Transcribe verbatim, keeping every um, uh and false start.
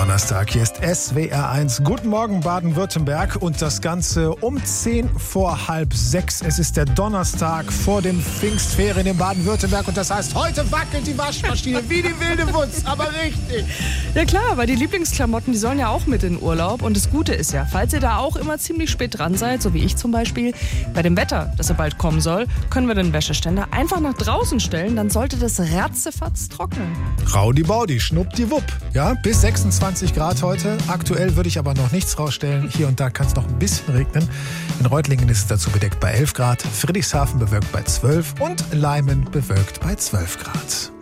Donnerstag. Hier ist S W R eins. Guten Morgen Baden-Württemberg und das Ganze um zehn vor halb sechs. Es ist der Donnerstag vor dem Pfingstferien in Baden-Württemberg und das heißt, heute wackelt die Waschmaschine wie die wilde Wutz, aber richtig. Ja klar, weil die Lieblingsklamotten, die sollen ja auch mit in Urlaub. Und das Gute ist ja, falls ihr da auch immer ziemlich spät dran seid, so wie ich zum Beispiel, bei dem Wetter, das ja bald kommen soll, können wir den Wäscheständer einfach nach draußen stellen, dann sollte das ratzefatz trocknen. Raudi Baudi, schnuppdiwupp. Ja, bis sechsundzwanzig Grad heute. Aktuell würde ich aber noch nichts rausstellen. Hier und da kann es noch ein bisschen regnen. In Reutlingen ist es dazu bedeckt bei elf Grad, Friedrichshafen bewölkt bei zwölf und Leimen bewölkt bei zwölf Grad.